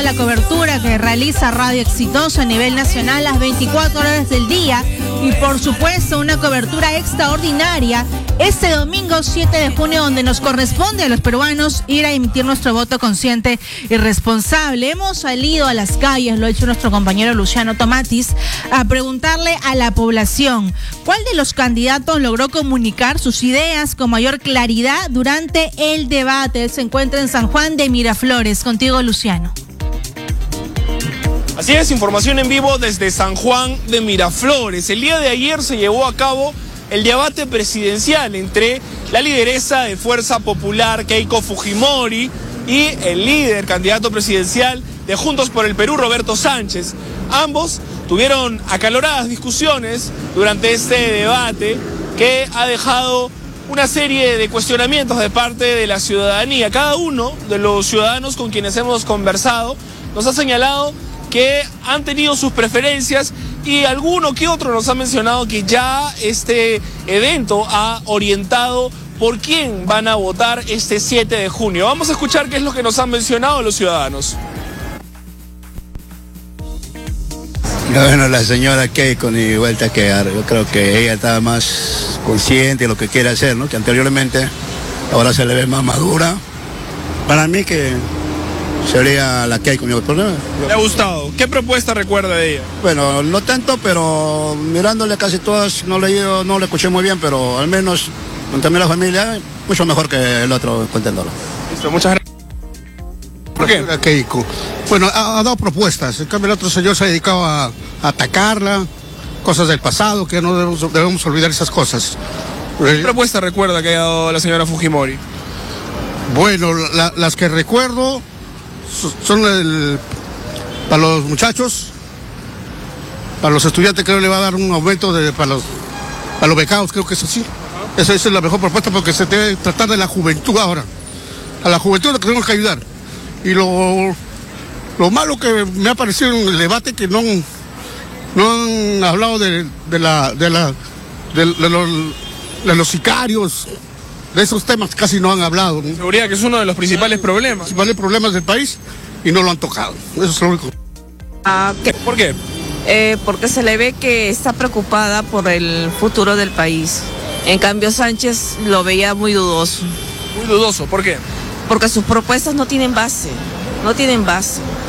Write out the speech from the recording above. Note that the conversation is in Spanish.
la cobertura que realiza Radio Exitosa a nivel nacional las 24 horas del día y por supuesto una cobertura extraordinaria este domingo 7 de junio donde nos corresponde a los peruanos ir a emitir nuestro voto consciente y responsable. Hemos salido a las calles, lo ha hecho nuestro compañero Luciano Tomatis, a preguntarle a la población cuál de los candidatos logró comunicar sus ideas con mayor claridad durante el debate. Él se encuentra en San Juan de Miraflores. Contigo, Luciano. Así es, información en vivo desde San Juan de Miraflores. El día de ayer se llevó a cabo el debate presidencial entre la lideresa de Fuerza Popular, Keiko Fujimori, y el líder candidato presidencial de Juntos por el Perú, Roberto Sánchez. Ambos tuvieron acaloradas discusiones durante este debate que ha dejado una serie de cuestionamientos de parte de la ciudadanía. Cada uno de los ciudadanos con quienes hemos conversado nos ha señalado que han tenido sus preferencias y alguno que otro nos ha mencionado que ya este evento ha orientado por quién van a votar este 7 de junio. Vamos a escuchar qué es lo que nos han mencionado los ciudadanos. Bueno, la señora Keiko, ni vuelta a quedar. Yo creo que ella estaba más consciente de lo que quiere hacer, ¿no? Que anteriormente, ahora se le ve más madura. Para mí que sería la Keiko. ¿Le ha gustado? ¿Qué propuesta recuerda de ella? Bueno, no tanto, pero mirándole casi todas, no le escuché muy bien, pero al menos con también la familia, mucho mejor que el otro contendiente. Listo, muchas gracias. ¿Por qué? Keiko. Bueno, ha dado propuestas. En cambio, el otro señor se ha dedicado a atacarla, cosas del pasado, que no debemos olvidar esas cosas. ¿Qué propuesta recuerda que ha dado la señora Fujimori? Bueno, las que recuerdo son para los muchachos, para los estudiantes creo que le va a dar un aumento para los becados, creo que es así. Esa es la mejor propuesta porque se debe tratar de la juventud ahora. A la juventud la que tenemos que ayudar. Y lo malo que me ha parecido en el debate que no han hablado de los sicarios, de esos temas casi no han hablado, ¿no? Seguridad, que es uno de los principales problemas. Los principales problemas del país y no lo han tocado. Eso es lo único. ¿Por qué? Porque se le ve que está preocupada por el futuro del país. En cambio, Sánchez lo veía muy dudoso. Muy dudoso, ¿por qué? Porque sus propuestas no tienen base,